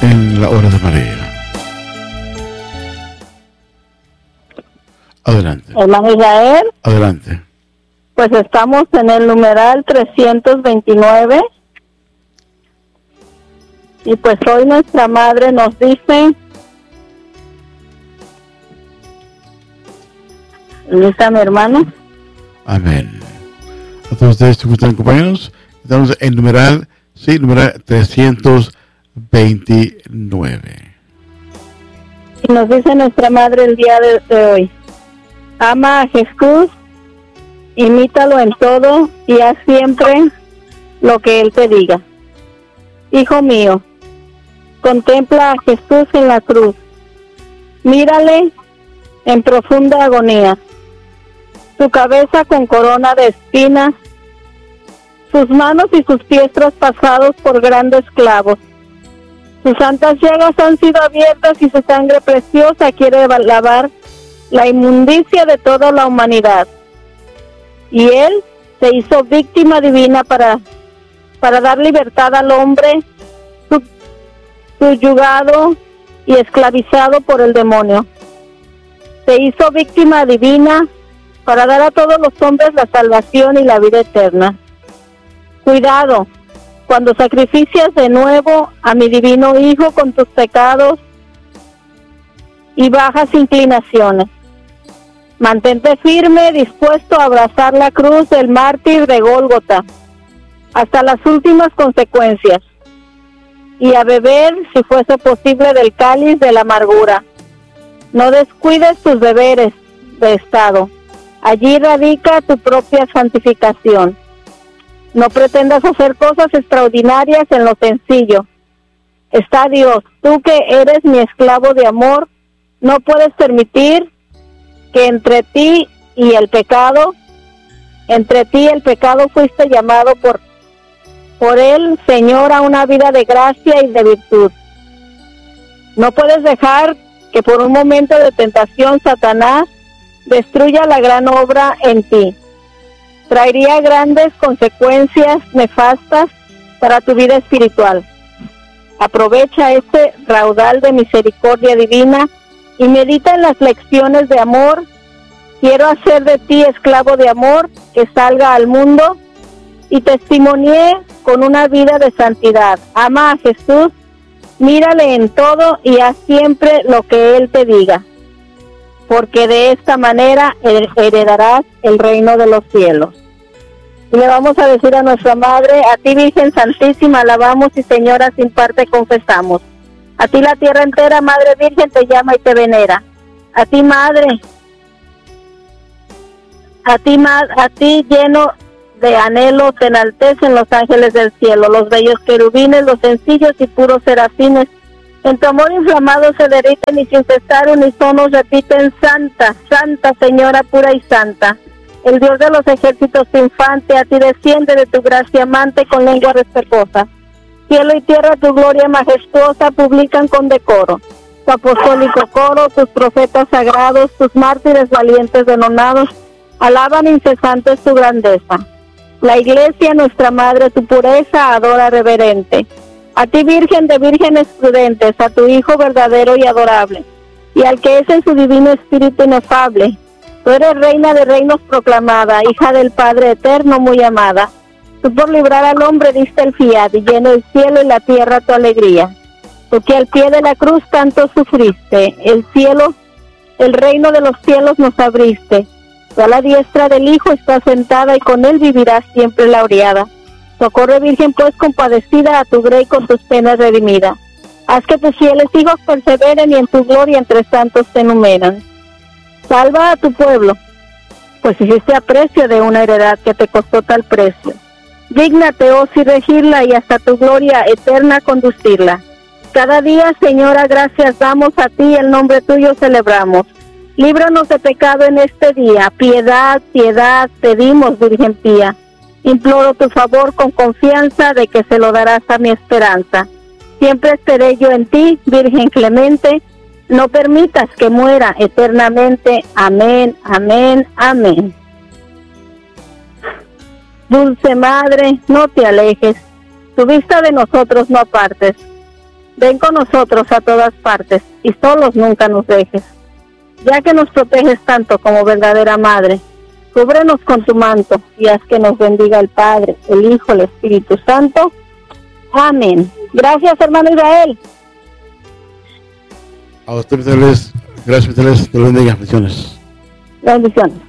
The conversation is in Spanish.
en la hora de María. Adelante. Hermano Israel. Adelante. Pues estamos en el numeral 329. Y pues hoy nuestra madre nos dice, permítame, hermano. Amén. A todos ustedes, ¿cómo están, compañeros? Estamos en numeral 329. Y nos dice nuestra madre el día de hoy: ama a Jesús, imítalo en todo y haz siempre lo que Él te diga. Hijo mío, contempla a Jesús en la cruz. Mírale en profunda agonía. Su cabeza con corona de espinas, sus manos y sus pies traspasados por grandes clavos. Sus santas llagas han sido abiertas y su sangre preciosa quiere lavar la inmundicia de toda la humanidad. Y Él se hizo víctima divina para dar libertad al hombre subyugado y esclavizado por el demonio. Se hizo víctima divina para dar a todos los hombres la salvación y la vida eterna. Cuidado, cuando sacrificias de nuevo a mi divino Hijo con tus pecados y bajas inclinaciones. Mantente firme, dispuesto a abrazar la cruz del mártir de Gólgota hasta las últimas consecuencias, y a beber, si fuese posible, del cáliz de la amargura. No descuides tus deberes de Estado. Allí radica tu propia santificación. No pretendas hacer cosas extraordinarias en lo sencillo. Está Dios, tú que eres mi esclavo de amor, no puedes permitir que entre ti y el pecado fuiste llamado por él, Señor, a una vida de gracia y de virtud. No puedes dejar que por un momento de tentación Satanás destruya la gran obra en ti. Traería grandes consecuencias nefastas para tu vida espiritual. Aprovecha este raudal de misericordia divina y medita en las lecciones de amor. Quiero hacer de ti esclavo de amor que salga al mundo y testimonie con una vida de santidad. Ama a Jesús, mírale en todo y haz siempre lo que Él te diga, porque de esta manera heredarás el reino de los cielos. Y le vamos a decir a nuestra Madre: a ti, Virgen Santísima, alabamos, y Señora sin parte confesamos. A ti la tierra entera, Madre Virgen, te llama y te venera. A ti, Madre, a ti lleno de anhelo te enaltecen los ángeles del cielo, los bellos querubines, los sencillos y puros serafines. En tu amor inflamado se derriten y sin cesar unísonos repiten: Santa, Santa, Señora pura y santa. El Dios de los ejércitos triunfante, a ti desciende de tu gracia amante con lengua respetuosa. Cielo y tierra tu gloria majestuosa publican con decoro. Tu apostólico coro, tus profetas sagrados, tus mártires valientes denonados, alaban incesantes tu grandeza. La Iglesia, nuestra Madre, tu pureza adora reverente. A ti, Virgen de vírgenes prudentes, a tu Hijo verdadero y adorable, y al que es en su divino espíritu inefable. Tú eres reina de reinos proclamada, hija del Padre eterno muy amada. Tú por librar al hombre diste el fiat, y lleno el cielo y la tierra tu alegría. Tú que al pie de la cruz tanto sufriste, el reino de los cielos nos abriste. Tú a la diestra del Hijo estás sentada y con él vivirás siempre laureada. Socorre, Virgen, pues compadecida, a tu grey con tus penas redimida. Haz que tus fieles hijos perseveren y en tu gloria entre santos te enumeran. Salva a tu pueblo, pues hiciste aprecio de una heredad que te costó tal precio. Dígnate, oh sí, regirla y hasta tu gloria eterna conducirla. Cada día, Señora, gracias damos a ti, el nombre tuyo celebramos. Líbranos de pecado en este día, piedad, piedad, pedimos, Virgen pía. Imploro tu favor con confianza de que se lo darás a mi esperanza. Siempre esperé yo en ti, Virgen clemente, no permitas que muera eternamente. Amén, amén, amén. Dulce Madre, no te alejes, tu vista de nosotros no apartes. Ven con nosotros a todas partes y solos nunca nos dejes. Ya que nos proteges tanto como verdadera madre, cúbrenos con tu manto y haz que nos bendiga el Padre, el Hijo, el Espíritu Santo. Amén. Gracias, hermano Israel. A usted, gracias, te lo bendiga. Bendiciones. Bendiciones.